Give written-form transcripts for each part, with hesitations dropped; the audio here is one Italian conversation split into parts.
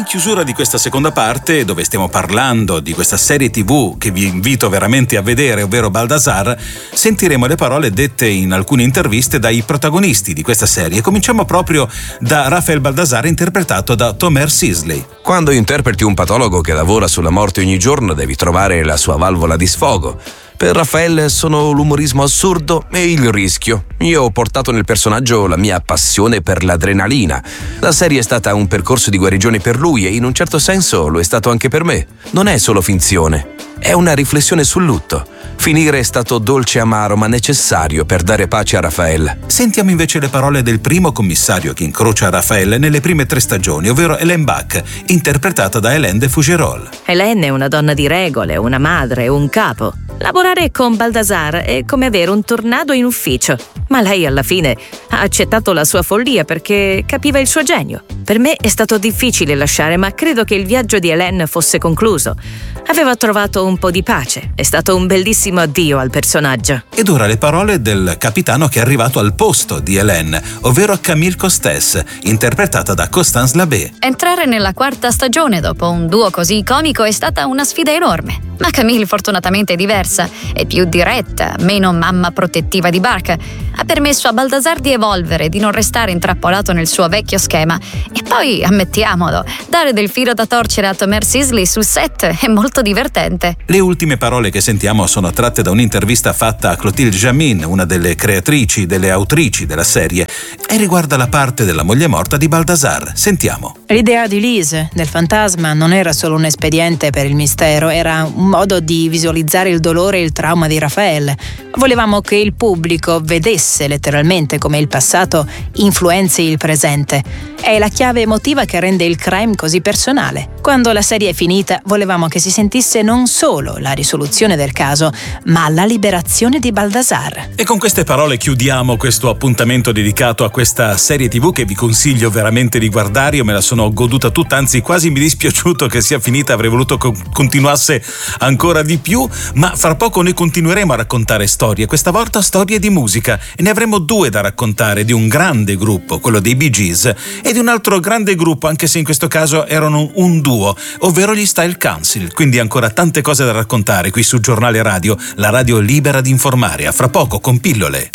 chiusura di questa seconda parte, dove stiamo parlando di questa serie TV che vi invito veramente a vedere, ovvero Baldassare, sentiremo le parole dette in alcune interviste dai protagonisti di questa serie. Cominciamo proprio da Raphael Baldassare, interpretato da Tomer Sisley. Quando interpreti un patologo che lavora sulla morte ogni giorno, devi trovare la sua valvola di sfogo. Per Raphael sono l'umorismo assurdo e il rischio. Io ho portato nel personaggio la mia passione per l'adrenalina. La serie è stata un percorso di guarigione per lui e in un certo senso lo è stato anche per me. Non è solo finzione, è una riflessione sul lutto. Finire è stato dolce e amaro ma necessario per dare pace a Raphael. Sentiamo invece le parole del primo commissario che incrocia Raphael nelle prime 3 stagioni, ovvero Hélène Bach, interpretata da Hélène de Fougerolles. Hélène è una donna di regole, una madre, un capo. Lavorare con Baldassare è come avere un tornado in ufficio, ma lei alla fine ha accettato la sua follia perché capiva il suo genio. Per me è stato difficile lasciare, ma credo che il viaggio di Hélène fosse concluso. Aveva trovato un po' di pace, è stato un bellissimo addio al personaggio. Ed ora le parole del capitano che è arrivato al posto di Hélène, ovvero Camille Costes, interpretata da Constance Labbé. Entrare nella 4ª stagione dopo un duo così comico è stata una sfida enorme. Ma Camille fortunatamente è diversa, è più diretta, meno mamma protettiva di Bach. Ha permesso a Baldassare di evolvere, di non restare intrappolato nel suo vecchio schema. E poi, ammettiamolo, dare del filo da torcere a Tomer Sisley sul set è molto divertente. Le ultime parole che sentiamo sono tratte da un'intervista fatta a Clotilde Jamin, una delle creatrici, delle autrici della serie, e riguarda la parte della moglie morta di Baldassare. Sentiamo. L'idea di Lise, del fantasma, non era solo un espediente per il mistero, era un modo di visualizzare il dolore e il trauma di Raphael. Volevamo che il pubblico vedesse letteralmente come il passato influenzi il presente. È la chiave emotiva che rende il crime così personale. Quando la serie è finita, volevamo che si sentisse non solo la risoluzione del caso, ma la liberazione di Baldassare. E con queste parole chiudiamo questo appuntamento dedicato a questa serie TV che vi consiglio veramente di guardare. Io me la sono goduta tutta, anzi quasi mi è dispiaciuto che sia finita, avrei voluto continuasse ancora di più, ma fra poco noi continueremo a raccontare storie, questa volta storie di musica, e ne avremo 2 da raccontare, di un grande gruppo, quello dei Bee Gees, e di un altro grande gruppo, anche se in questo caso erano un duo, ovvero gli Style Council. Quindi ancora tante cose da raccontare qui su Giornale Radio, la radio libera di informare. A fra poco con Pillole.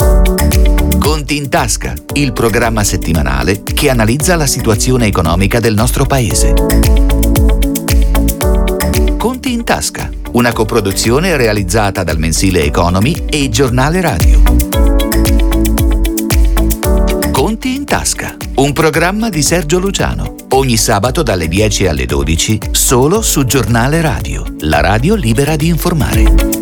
Conti in tasca, il programma settimanale che analizza la situazione economica del nostro paese. Conti in tasca, una coproduzione realizzata dal mensile Economy e Giornale Radio. Conti in tasca, un programma di Sergio Luciano, ogni sabato dalle 10 alle 12, solo su Giornale Radio, la radio libera di informare.